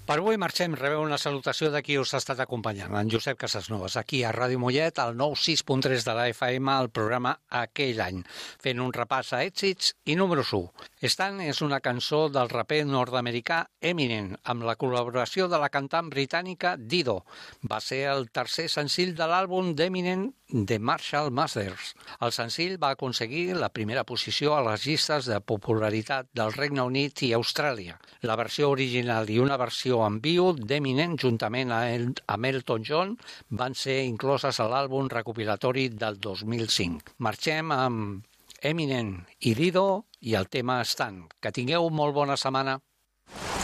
Per avui marxem, rebeu una salutació de qui us ha estat acompanyant, en Josep Casasnovas, aquí a Ràdio Mollet, al 96.3 de la FM, al programa Aquell any, fent un repàs a èxits i números 1. Stan és una cançó del raper nord-americà Eminem, amb la col·laboració de la cantant britànica Dido. Va ser el tercer senzill de l'àlbum d'Eminem The Marshall Mathers. El senzill va aconseguir la primera posició a les llistes de popularitat del Regne Unit i Austràlia. La versió original i una versió en viu d'Eminem juntament amb Elton John van ser incloses a l'àlbum recopilatori del 2005. Marxem amb Eminem i Dido i el tema Stan. Que tingueu molt bona setmana.